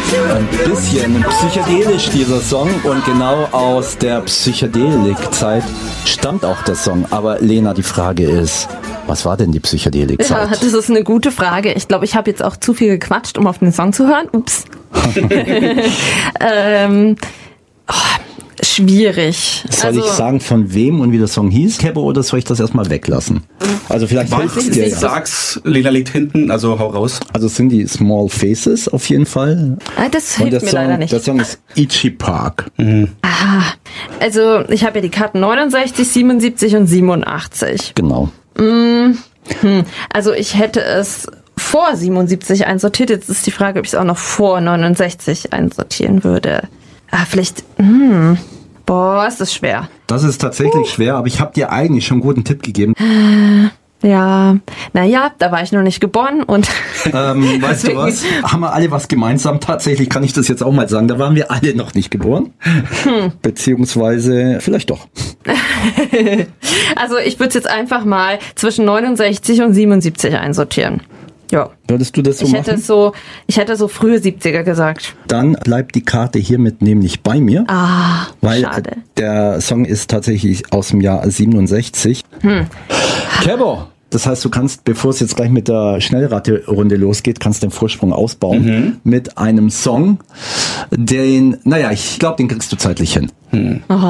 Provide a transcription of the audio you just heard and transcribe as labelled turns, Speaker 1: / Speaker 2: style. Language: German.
Speaker 1: Ein bisschen psychedelisch dieser Song und genau aus der Psychedelik-Zeit stammt auch der Song. Aber Lena, die Frage ist, was war denn die Psychedelik-Zeit?
Speaker 2: Ja, das ist eine gute Frage. Ich glaube, ich habe jetzt auch zu viel gequatscht, um auf den Song zu hören. Ups. Schwierig.
Speaker 1: Soll ich sagen, von wem und wie der Song hieß, Kebo, oder soll ich das erstmal weglassen? Also vielleicht hilft es dir.
Speaker 3: Ich sag's, Lena liegt hinten, also hau raus.
Speaker 1: Also es sind die Small Faces auf jeden Fall.
Speaker 2: Das hilft mir leider nicht.
Speaker 1: Der Song ist Itchy Park.
Speaker 2: Aha. Also ich habe ja die Karten 69, 77 und 87.
Speaker 1: Genau.
Speaker 2: Also ich hätte es vor 77 einsortiert. Jetzt ist die Frage, ob ich es auch noch vor 69 einsortieren würde. Vielleicht, ist das schwer.
Speaker 1: Das ist tatsächlich schwer, aber ich habe dir eigentlich schon einen guten Tipp gegeben.
Speaker 2: Ja, naja, da war ich noch nicht geboren und...
Speaker 1: weißt du was? Haben wir alle was gemeinsam? Tatsächlich kann ich das jetzt auch mal sagen. Da waren wir alle noch nicht geboren. Beziehungsweise vielleicht doch.
Speaker 2: Also ich würde es jetzt einfach mal zwischen 69 und 77 einsortieren. Ja.
Speaker 1: Würdest du das so machen?
Speaker 2: Ich hätte so frühe 70er gesagt.
Speaker 1: Dann bleibt die Karte hiermit nämlich bei mir. Weil
Speaker 2: schade.
Speaker 1: Der Song ist tatsächlich aus dem Jahr 67. Kebo, das heißt, du kannst, bevor es jetzt gleich mit der Schnellrate-Runde losgeht, kannst den Vorsprung ausbauen mit einem Song, ich glaube, den kriegst du zeitlich hin.